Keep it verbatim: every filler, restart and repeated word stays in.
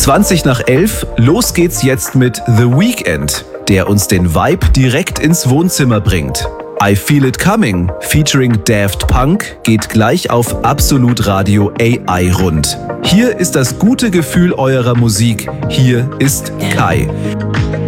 zwanzig nach elf, los geht's jetzt mit The Weeknd, der uns den Vibe direkt ins Wohnzimmer bringt. I Feel It Coming featuring Daft Punk geht gleich auf Absolut Radio A I rund. Hier ist das gute Gefühl eurer Musik. Hier ist Kai.